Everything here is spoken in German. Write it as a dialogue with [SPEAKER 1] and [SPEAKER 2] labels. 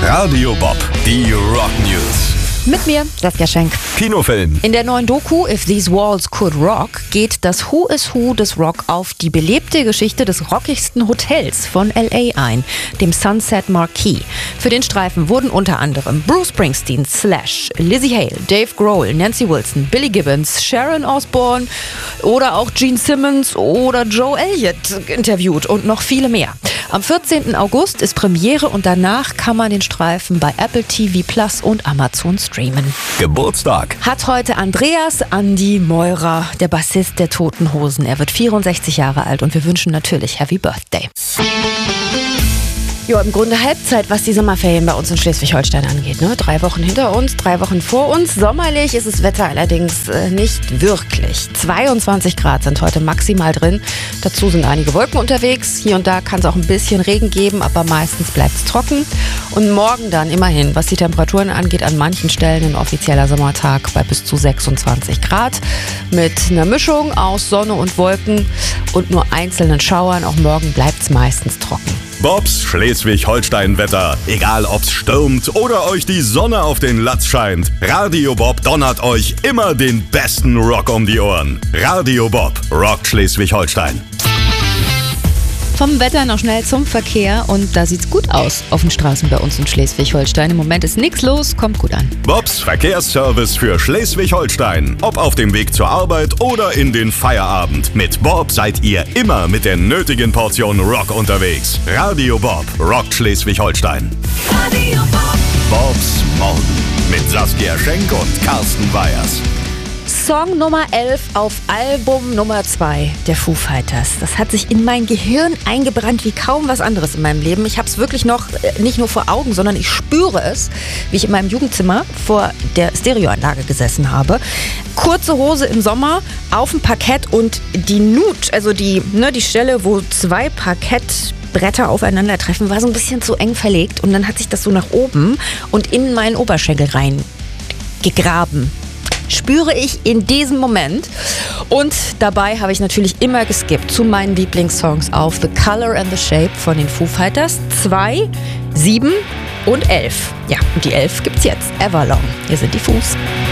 [SPEAKER 1] Radio Bob, die Rock News.
[SPEAKER 2] Mit mir, Saskia Schenk.
[SPEAKER 1] Kinofilm.
[SPEAKER 2] In der neuen Doku If These Walls Could Rock geht das Who is Who des Rock auf die belebte Geschichte des rockigsten Hotels von L.A. ein, dem Sunset Marquis. Für den Streifen wurden unter anderem Bruce Springsteen, Slash, Lizzie Hale, Dave Grohl, Nancy Wilson, Billy Gibbons, Sharon Osbourne oder auch Gene Simmons oder Joe Elliott interviewt und noch viele mehr. Am 14. August ist Premiere und danach kann man den Streifen bei Apple TV Plus und Amazon streamen.
[SPEAKER 1] Geburtstag.
[SPEAKER 2] Hat heute Andreas Andi Meurer, der Bassist der Toten Hosen. Er wird 64 Jahre alt und wir wünschen natürlich Happy Birthday. Ja, im Grunde Halbzeit, was die Sommerferien bei uns in Schleswig-Holstein angeht. Ne? 3 Wochen hinter uns, 3 Wochen vor uns. Sommerlich ist das Wetter allerdings nicht wirklich. 22 Grad sind heute maximal drin. Dazu sind einige Wolken unterwegs. Hier und da kann es auch ein bisschen Regen geben, aber meistens bleibt es trocken. Und morgen dann immerhin, was die Temperaturen angeht, an manchen Stellen ein offizieller Sommertag bei bis zu 26 Grad. Mit einer Mischung aus Sonne und Wolken und nur einzelnen Schauern. Auch morgen bleibt es meistens trocken.
[SPEAKER 1] Bobs Schleswig-Holstein-Wetter. Egal ob's stürmt oder euch die Sonne auf den Latz scheint. Radio Bob donnert euch immer den besten Rock um die Ohren. Radio Bob rockt Schleswig-Holstein.
[SPEAKER 2] Vom Wetter noch schnell zum Verkehr und da sieht's gut aus auf den Straßen bei uns in Schleswig-Holstein. Im Moment ist nichts los, kommt gut an.
[SPEAKER 1] Bobs Verkehrsservice für Schleswig-Holstein. Ob auf dem Weg zur Arbeit oder in den Feierabend. Mit Bob seid ihr immer mit der nötigen Portion Rock unterwegs. Radio Bob rockt Schleswig-Holstein.
[SPEAKER 3] Radio Bob.
[SPEAKER 1] Bobs Morgen mit Saskia Schenk und Carsten Weyers.
[SPEAKER 2] Song Nummer 11 auf Album Nummer 2 der Foo Fighters. Das hat sich in mein Gehirn eingebrannt wie kaum was anderes in meinem Leben. Ich habe es wirklich noch nicht nur vor Augen, sondern ich spüre es, wie ich in meinem Jugendzimmer vor der Stereoanlage gesessen habe. Kurze Hose im Sommer auf dem Parkett und die Nut, also die Stelle, wo 2 Parkettbretter aufeinandertreffen, war so ein bisschen zu eng verlegt und dann hat sich das so nach oben und in meinen Oberschenkel rein gegraben. Spüre ich in diesem Moment. Und dabei habe ich natürlich immer geskippt zu meinen Lieblingssongs auf The Color and the Shape von den Foo Fighters. 2, 7 und 11. Ja, und die 11 gibt's jetzt. Everlong. Hier sind die Foos.